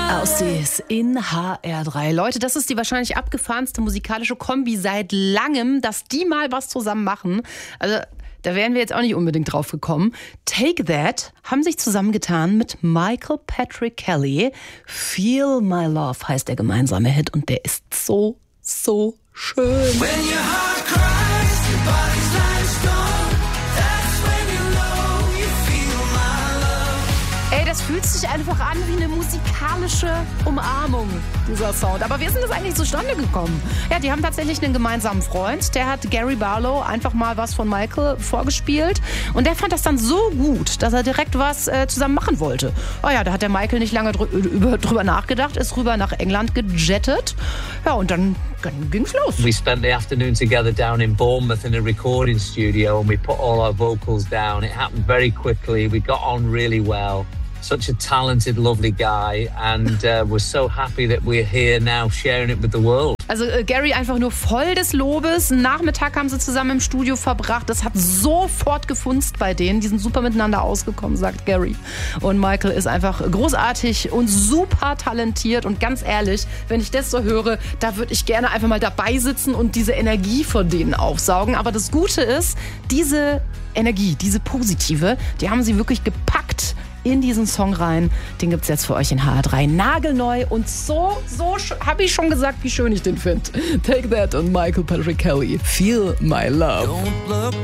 Aussies in HR3. Leute, das ist die wahrscheinlich abgefahrenste musikalische Kombi seit langem, dass die mal was zusammen machen. Also da wären wir jetzt auch nicht unbedingt drauf gekommen. Take That haben sich zusammengetan mit Michael Patrick Kelly. Feel My Love heißt der gemeinsame Hit und der ist so, so schön. When your heart cries, your body's like stone. That's when you know you feel my love. Ey, das fühlt sich einfach an wie eine musikalische Umarmung, dieser Sound. Aber wie ist denn das eigentlich zustande gekommen? Ja, die haben tatsächlich einen gemeinsamen Freund. Der hat Gary Barlow einfach mal was von Michael vorgespielt. Und der fand das dann so gut, dass er direkt was zusammen machen wollte. Oh ja, da hat der Michael nicht lange drüber nachgedacht, ist rüber nach England gejettet. Ja, und dann ging's los. We spent the afternoon together down in Bournemouth in a recording studio and we put all our vocals down. It happened very quickly. We got on really well. Such a talented, lovely guy, and we're so happy that we're here now sharing it with the world. Also Gary einfach nur voll des Lobes. Einen Nachmittag haben sie zusammen im Studio verbracht. Das hat sofort gefunzt bei denen. Die sind super miteinander ausgekommen, sagt Gary. Und Michael ist einfach großartig und super talentiert. Und ganz ehrlich, wenn ich das so höre, da würde ich gerne einfach mal dabei sitzen und diese Energie von denen aufsaugen. Aber das Gute ist, diese Energie, diese positive, die haben sie wirklich gepackt in diesen Song rein. Den gibt's jetzt für euch in HR3 nagelneu und so habe ich schon gesagt, wie schön ich den finde. Take That und Michael Patrick Kelly. Feel My Love. Don't look